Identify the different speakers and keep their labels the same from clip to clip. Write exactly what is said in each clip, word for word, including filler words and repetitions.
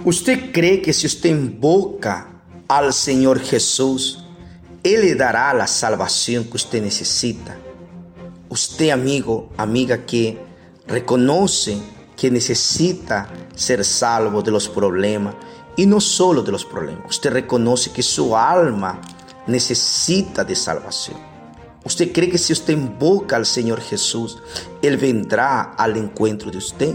Speaker 1: ¿Usted cree que si usted invoca al Señor Jesús, Él le dará la salvación que usted necesita? Usted, amigo, amiga, que reconoce que necesita ser salvo de los problemas, y no solo de los problemas. Usted reconoce que su alma necesita de salvación. ¿Usted cree que si usted invoca al Señor Jesús, Él vendrá al encuentro de usted?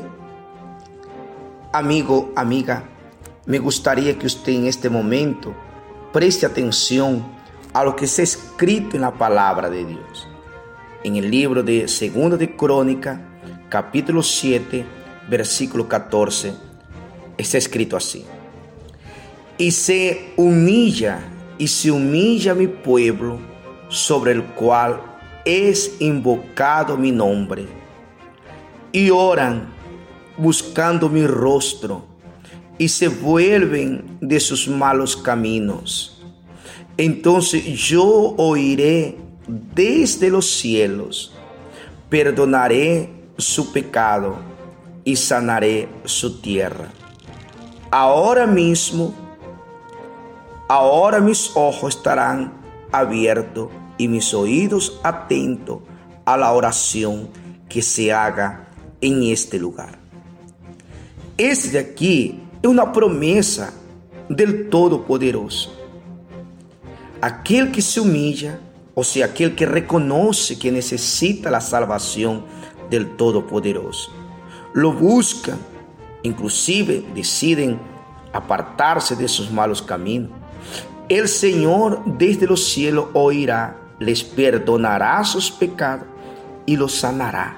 Speaker 1: Amigo, amiga, me gustaría que usted en este momento preste atención a lo que está escrito en la palabra de Dios. En el libro de Segunda de Crónica, capítulo siete, versículo catorce, está escrito así: y se humilla, y se humilla mi pueblo, sobre el cual es invocado mi nombre, y oran buscando mi rostro, y se vuelven de sus malos caminos. Entonces yo oiré desde los cielos, perdonaré su pecado y sanaré su tierra. Ahora mismo, ahora mis ojos estarán abiertos y mis oídos atentos a la oración que se haga en este lugar. Este de aquí es una promesa del Todopoderoso. Aquel que se humilla, o sea, aquel que reconoce que necesita la salvación del Todopoderoso, lo buscan, inclusive deciden apartarse de sus malos caminos. El Señor desde los cielos oirá, les perdonará sus pecados y los sanará.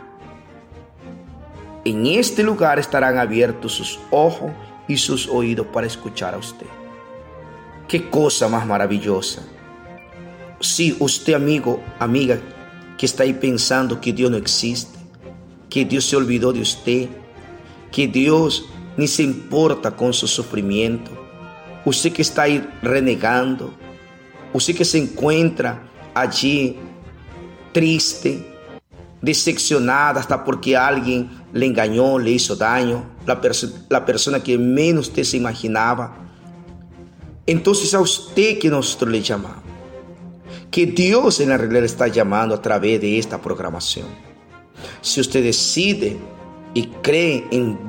Speaker 1: En este lugar estarán abiertos sus ojos y sus oídos para escuchar a usted. ¡Qué cosa más maravillosa! Si usted, amigo, amiga, que está ahí pensando que Dios no existe, que Dios se olvidó de usted, que Dios ni se importa con su sufrimiento, usted que está ahí renegando, usted que se encuentra allí triste, decepcionada hasta porque alguien le engañó, le hizo daño, la, perso- la persona que menos usted se imaginaba. Entonces a usted que nosotros le llamamos, que Dios en la realidad le está llamando a través de esta programación. Si usted decide y cree en